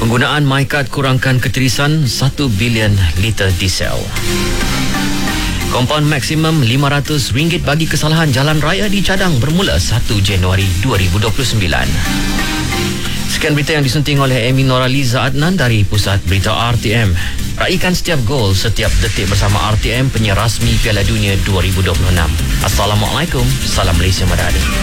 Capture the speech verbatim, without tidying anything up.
Penggunaan MyCard kurangkan ketirisan satu bilion liter diesel. Kompaun maksimum lima ratus ringgit bagi kesalahan jalan raya dicadang bermula satu Januari dua ribu dua puluh sembilan. Sekian berita yang disunting oleh Amy Noraliza Adnan dari Pusat Berita R T M. Raikan setiap gol, setiap detik bersama R T M, penyiar rasmi Piala Dunia dua ribu dua puluh enam. Assalamualaikum, salam Malaysia Madani.